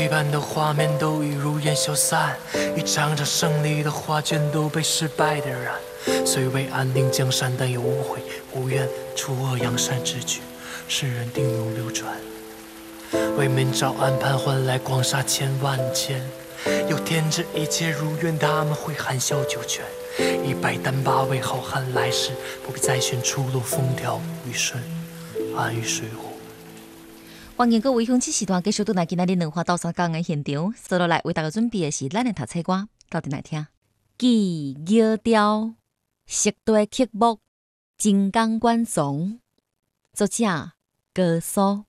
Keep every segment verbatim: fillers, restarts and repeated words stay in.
一般的画面都已如烟消散，一场场胜利的画卷都被失败点燃。虽为安定江山，但又无悔无怨，除恶扬善之举，世人定永流传。为明朝安盘换来光沙千万千，有天这一切如愿，他们会含笑九泉。一百单八为好汉，来世不必再选出路，风调雨顺，安于水火。 欢迎各位乡亲时段继续倒来今仔日两花斗相共的现场，接落来为大家准备的是咱的读册歌，到底来听。记摇调，色地刻木，金刚观丛，作者高苏。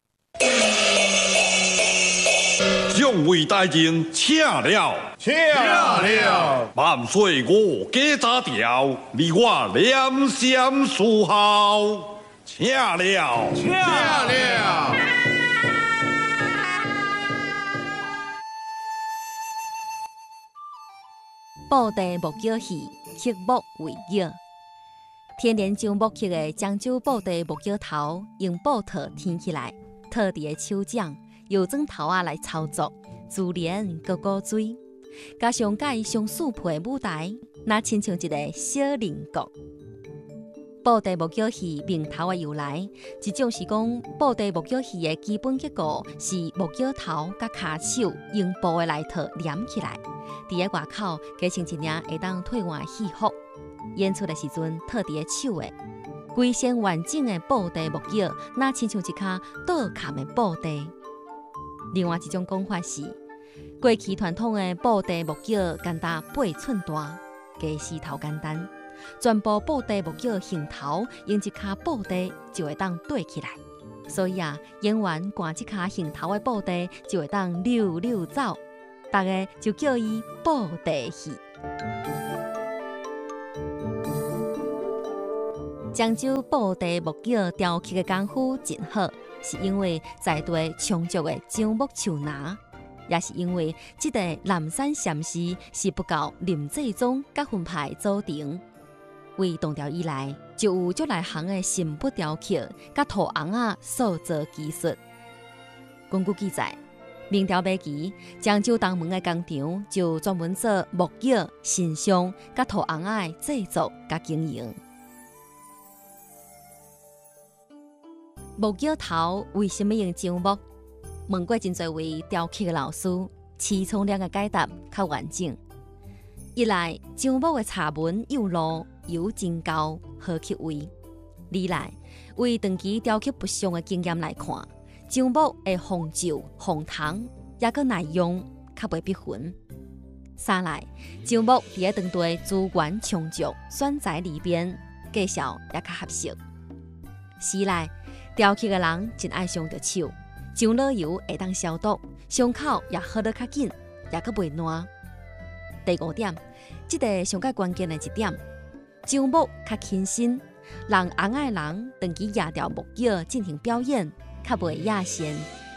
众位大人，请了， 请了。 万岁我家查调，你我两相属好，请了， 请了。 布地木桥戏，刻木为摇。天然将木刻的漳州布地木桥头，用布套填起来，套伫个手掌，由砖头仔来操作，自然个古锥。加上介上四配舞台，那亲像一个小菱角。布地木桥戏名头的由来，一种是讲布地木桥戏的基本结构是木桥头甲骹手用布的内套连起来。伫个外口加穿一领会当退换的戏服，演出的时阵套伫个手的，规身完整的布地木桥，那亲像一卡倒砍的布地。另外一种讲法是，过去传统的布地木桥简单八寸大，加石头简单，全部布地木桥形头用一卡布地就会当对起来，所以啊，演员挂一卡形头的布地就会当溜溜走。大家就叫伊布地戏。漳州布地木桥雕刻的功夫真好，是因为在地充足的樟木树拿，也是因为这个南山禅师是不够林济宗甲分派组成。为唐朝以来，就有足内行的新布雕刻甲土红仔塑造技术。根据记载，明朝末期，漳州东门的工厂就专门做木桥、神像、甲土红仔的制作甲经营。木桥头为什么用樟木？问过真侪位雕刻的老师，齐从两个解答较完整。一来，樟木的茶纹幼露，油真高，好刻位；二来，为长期雕刻不详的经验来看，樟木会防皱、防虫，也佫耐用，较袂逼痕。三来，樟木伫个当地资源充足，选材利便，价销也较合适。四来，雕刻的人真爱上着手，樟脑油会当消毒，伤口也好得较紧，也佫袂烂。第五点，即、这个上界关键的一点，樟木较轻身，让红爱人长期压掉木桥进行表演，较袂野线。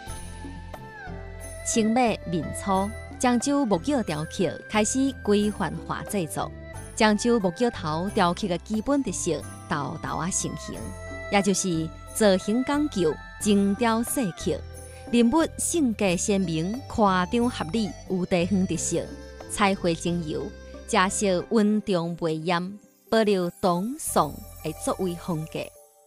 清末民初，漳州木桥雕刻开始规范化制作。漳州木桥头雕刻的基本特色，豆豆啊成型，也就是造型讲究、精雕细刻，人物性格鲜明、夸张合理，有地方特色，彩绘精油，加色稳重袂艳，保留唐宋的作为风格。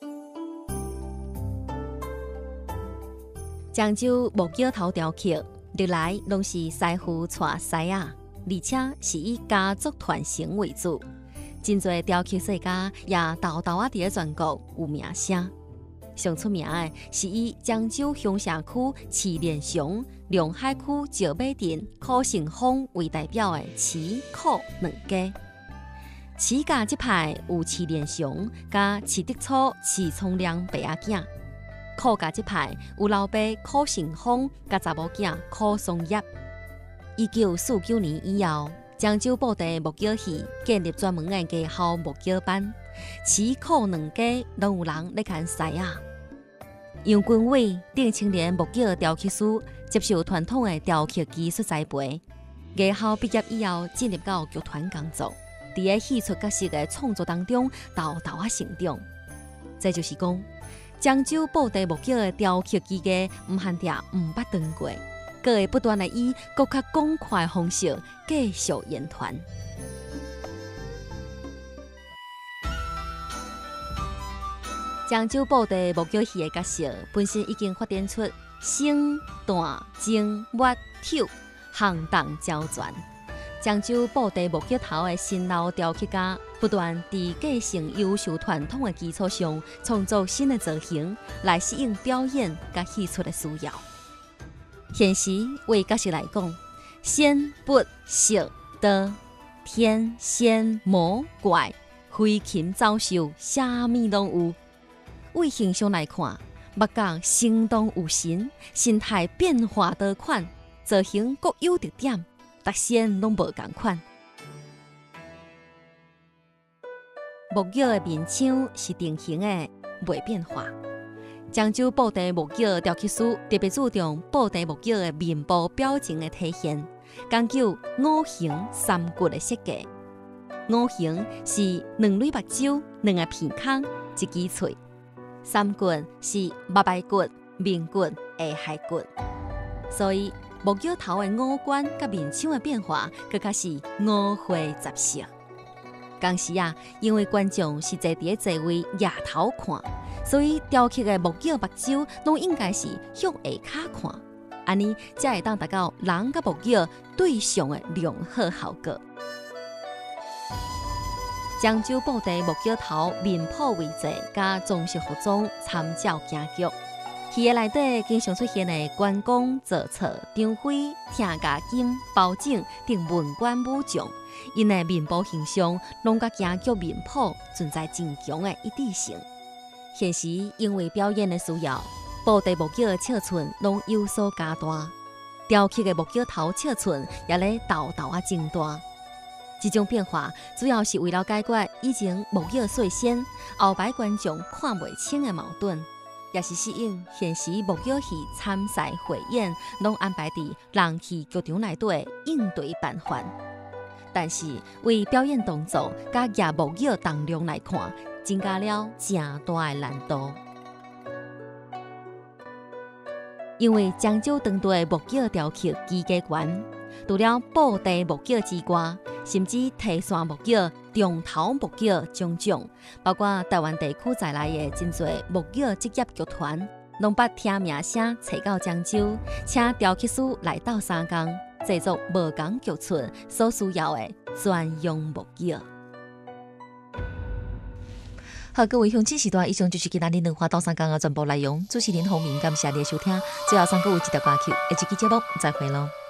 漳州木桥头雕刻历来拢是师傅带师啊，而且是以家族传承为主。真侪雕刻世家也豆豆啊，伫个全国有名声。上出名的是以漳州乡社区慈莲祥、龙海区石马镇柯成峰为代表的慈柯两家。慈家这派有慈莲祥加慈德楚、慈聪亮爸仔囝。柯家这派有老爸柯成峰甲查某囝柯松业。一九四九年以后，漳州布地木桥戏建立专门的家校木桥班，慈柯两家拢有人咧牵师啊。杨君伟等青年木桥雕刻师接受传统的雕刻技术栽培，艺校毕业以后进入到剧团工作，伫个戏出角色的创作当中豆豆啊成长。这就是讲，漳州布地木桥的雕刻技艺唔限定唔捌断过， 佮会不断的以更较广阔的方式继续演传。漳州布袋木桥戏的角色本身已经发展出声、弹、静、抹、跳行动交全。漳州布袋木桥头的新老雕刻家不断伫继承优秀传统的基础上，创造新的造型来适应表演甲戏出的需要。现时为角色来讲，仙、佛、色、道、天、仙、魔、怪、飞禽走兽，啥物拢有。为形象来看，目角生动有神，神态变化多款，造型各有特点，特线拢无同款。木偶的面腔是定型的，袂变化。漳州布袋木偶雕刻师特别注重布袋木偶的面部表情的体现，讲究五形三骨的设计。五形是两蕊目睭、两个鼻孔、一支喙。三骨是目白骨、面骨、下頦骨，所以木偶头的五官甲面腔的变化，更加是五花十色。当时啊，因为观众是坐伫座位仰头看，所以雕刻的木偶目睭拢应该是向下骹看，安尼才会当达到人甲木偶对上的良好效果。漳州布袋木偶头面谱为座，加装饰服装参照京剧。戏的内底经常出现的关公、坐册、张飞、听架金、包拯等文官武将，因的面部形象拢甲京剧面谱存在真强的一致性。现时因为表演的需要，布袋木偶的尺寸拢有所加大，雕刻的木偶头尺寸也咧豆豆啊增大。这种变化主要是为了解决以前木偶细仙、后排观众看袂清的矛盾，也是适应现时木偶戏参赛汇演拢安排伫人戏剧场内底的应对办法。但是为表演动作甲举木偶重量来看，增加了正大的难度。因为漳州当地木偶雕刻基价悬，除了布袋木偶之外，甚至提线木偶、中头木偶种种，包括台湾地区在内的真侪木偶职业剧团，拢把听名声找到漳州，请雕刻师来斗三工，制作无同剧出所需要的专用木偶。好，各位乡亲时段，以上就是今仔日两花斗三工的全部内容。主持人洪明，感谢你的收听。最后，三个有一条歌曲，下一期节目再会咯。